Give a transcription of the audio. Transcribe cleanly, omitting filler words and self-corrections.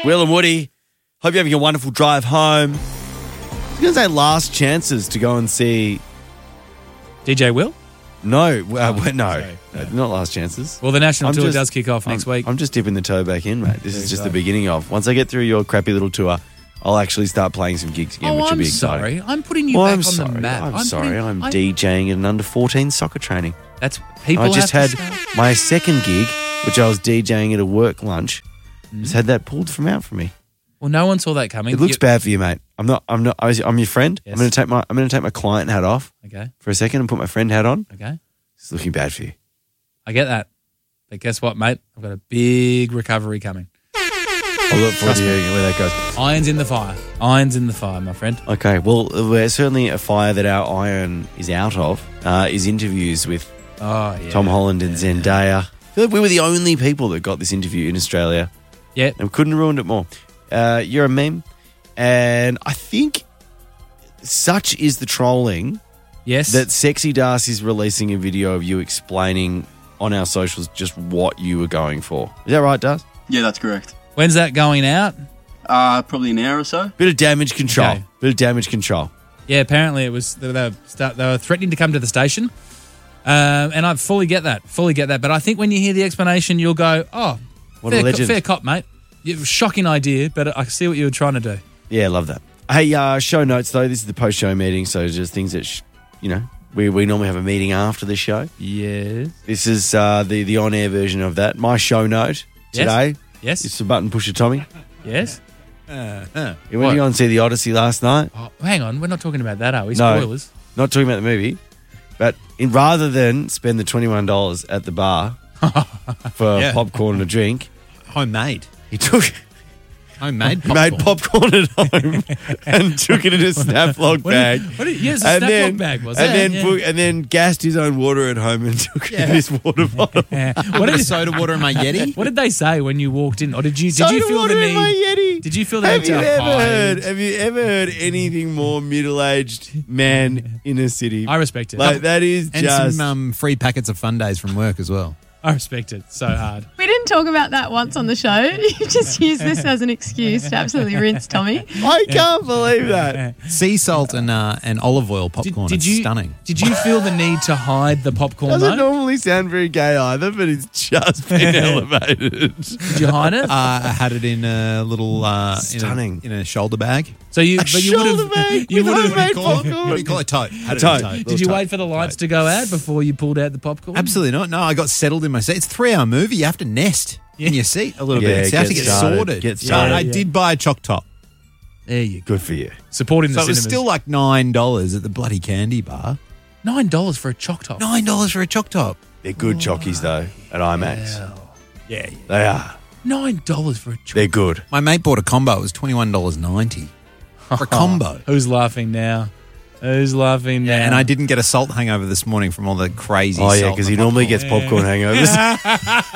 Will and Woody, hope you're having a wonderful drive home. I was going to say last chances to go and see... DJ Will? No, not last chances. Well, the national tour does kick off next week. I'm just dipping the toe back in, mate. This is just the beginning of. Once I get through your crappy little tour, I'll actually start playing some gigs again, which will be exciting. I'm putting you back on the map. I'm sorry. I'm DJing at an under-14 soccer training. That's people. I just had my second gig, which I was DJing at a work lunch. Just had that pulled from out for me. Well, no one saw that coming. It looks bad for you, mate. I'm your friend. Yes. I'm going to take my client hat off. Okay. For a second and put my friend hat on. Okay. It's looking bad for you. I get that. But guess what, mate? I've got a big recovery coming. I'll look forward to hearing where that goes. Irons in the fire. Irons in the fire, my friend. Okay. Well, we're certainly a fire that our iron is out of is interviews with Tom Holland and Zendaya. I feel like we were the only people that got this interview in Australia. Yeah. And couldn't have ruined it more. You're a meme. And I think such is the trolling that Sexy Das is releasing a video of you explaining on our socials just what you were going for. Is that right, Das? Yeah, that's correct. When's that going out? Probably an hour or so. Bit of damage control. Okay. Bit of damage control. Yeah, apparently it was they were threatening to come to the station. And I fully get that. But I think when you hear the explanation, you'll go, oh, what a legend. Fair cop, mate. Shocking idea, but I see what you were trying to do. Yeah, I love that. Hey, show notes, though. This is the post-show meeting, so just things that, we normally have a meeting after the show. Yes. This is the on-air version of that. My show note today. Yes. It's the button pusher Tommy. Yes. You went to go and see The Odyssey last night? Oh, hang on, we're not talking about that, are we? No, Spoilers. not talking about the movie. But rather than spend the $21 at the bar for popcorn and a drink, homemade. He took homemade popcorn. Made popcorn at home and took it in a Snaplock bag. Yes, a Snaplock bag was that? And then gassed his own water at home and took it in his water bottle. What did soda water in my Yeti? What did they say when you walked in? Or did you soda feel water the need? In my Yeti. Did you feel the need to hide? Have you ever heard anything more middle-aged man in a city? I respect it. Like that is and just some free packets of Fun Days from work as well. I respect it so hard. We didn't talk about that once on the show. You just use this as an excuse to absolutely rinse Tommy. I can't believe that. Sea salt and olive oil popcorn. It's stunning. Did you feel the need to hide the popcorn? Doesn't normally sound very gay either, but it's just been elevated. Did you hide it? I had it in a little stunning in a shoulder bag. So you would have made popcorn. What do you call it? Tote. Did you wait for the lights to go out before you pulled out the popcorn? Absolutely not. No, I got settled in my seat. It's a 3-hour movie. You have to nest in your seat a little bit. So you have to get sorted. Get started. I did buy a choc top. There you go. Good for you. Supporting the cinemas. So it was still like $9 at the bloody candy bar. $9 for a choc top. $9 for a choc top. They're good chockies though at IMAX. Yeah, they are. $9 for a choc. They're good. My mate bought a combo. It was $21.90 for a combo. Who's laughing now? Who's laughing now? And I didn't get a salt hangover this morning from all the crazy salt. Oh, yeah, because he normally gets popcorn hangovers.